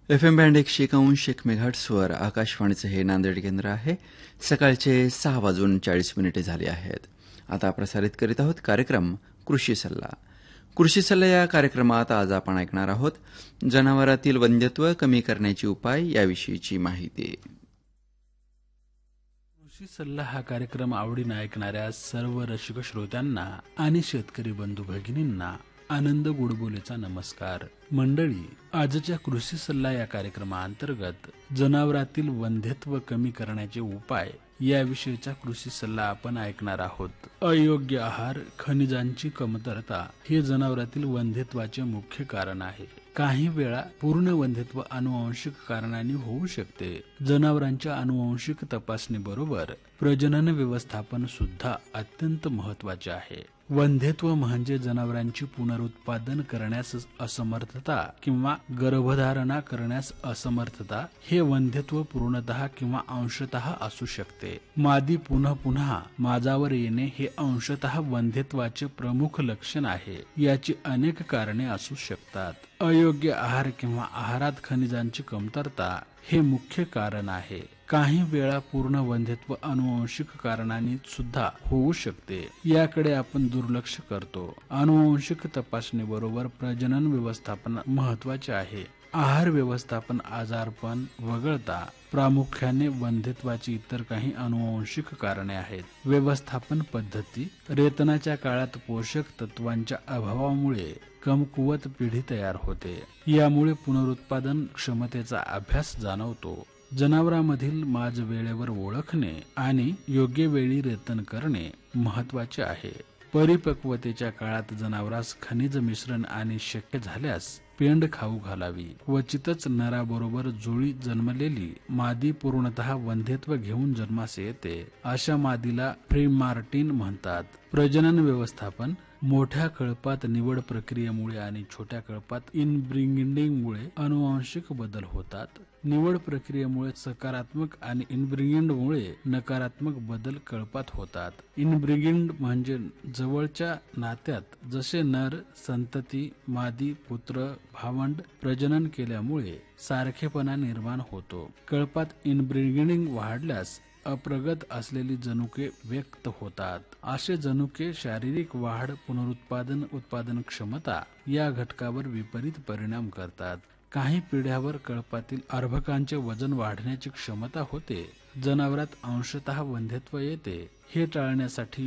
FM band 101.1 मेगाहर्ट्झवर आकाशवाणीचं हे नांदेड केंद्र आहे. सकाळचे 6:40 झाले आहेत. आता प्रसारित करीत आहोत कार्यक्रम कृषी सल्ला. कृषी सल्ला या कार्यक्रमात आज आपण ऐकणार आहोत जनावरातील वंध्यत्व कमी करण्याचे उपाय याविषयीची माहिती. कृषी सल्ला हा कार्यक्रम आवडीने ऐकणाऱ्या सर्व रसिक श्रोत्यांना आणि शेतकरी बंधू भगिनींना आनंद गोडबोलेचा नमस्कार. मंडळी, आजच्या कृषी सल्ला या कार्यक्रमाअंतर्गत जनावरातील वंध्यत्व कमी करण्याचे उपाय याविषयीचा कृषी सल्ला आपण ऐकणार आहोत. अयोग्य आहार, खनिजांची कमतरता हे जनावरातील वंध्यत्वाचे मुख्य कारण आहे. काही वेळा पूर्ण वंध्यत्व अनुवांशिक कारणांनी होऊ शकते. जनावरांच्या अनुवांशिक तपासणी बरोबर प्रजनन व्यवस्थापन सुद्धा अत्यंत महत्वाचे आहे. वंध्यत्व म्हणजे जनावरांची पुनरुत्पादन करण्यास असमर्थता किंवा गर्भधारणा करण्यास असमर्थता. हे वंध्यत्व पूर्णतः किंवा अंशतः असू शकते. मादी पुन्हा पुन्हा माजावर येणे हे अंशतः वंध्यत्वाचे प्रमुख लक्षण आहे. याची अनेक कारणे असू शकतात. अयोग्य आहार किंवा आहारात खनिजांची कमतरता हे मुख्य कारण आहे. काही वेळा पूर्ण वंध्यत्व अनुवांशिक कारणांनी सुद्धा होऊ शकते. याकडे आपण दुर्लक्ष करतो. अनुवांशिक तपासणी बरोबर प्रजनन व्यवस्थापन महत्वाचे आहे. आहार व्यवस्थापन आजारपण वगळता प्रामुख्याने वंध्यत्वाची इतर काही अनुवांशिक कारणे आहेत. व्यवस्थापन पद्धती. रेतनाच्या काळात पोषक तत्वांच्या अभावामुळे कमकुवत पिढी तयार होते. यामुळे पुनरुत्पादन क्षमतेचा अभ्यास जाणवतो. जनावरांमधील माज वेळेवर ओळखणे आणि योग्य वेळी रेतन करणे महत्वाचे आहे. परिपक्वतेच्या काळात जनावरास खनिज मिश्रण आणि शक्य झाल्यास पेंड खाऊ घालावी. क्वचितच नराबरोबर जुळी जन्मलेली मादी पूर्णतः वंध्यत्व घेऊन जन्मास येते. अशा मादीला प्रीमार्टिन म्हणतात. प्रजनन व्यवस्थापन. मोठ्या कळपात निवड प्रक्रियेमुळे आणि छोट्या कळपात इनब्रिंगिंगमुळे अनुवांशिक बदल होतात. निवड प्रक्रियेमुळे सकारात्मक आणि इनब्रिंगिंगमुळे नकारात्मक बदल कळपात होतात. इनब्रिंगिंग म्हणजे जवळच्या नात्यात जसे नर संतती मादी पुत्र भावंड प्रजनन केल्यामुळे सारखेपणा निर्माण होतो. कळपात इनब्रिंगिंग वाढल्यास अप्रगत असलेली जनुके व्यक्त होतात. असे जनुके शारीरिक वाढ, पुनरुत्पादन, उत्पादन क्षमता या घटकावर विपरीत परिणाम करतात. काही पिढ्यावर कळपातील अर्भकांचे वजन वाढण्याची क्षमता होते. जनावरात अंशतः वंध्यत्व येते. हे टाळण्यासाठी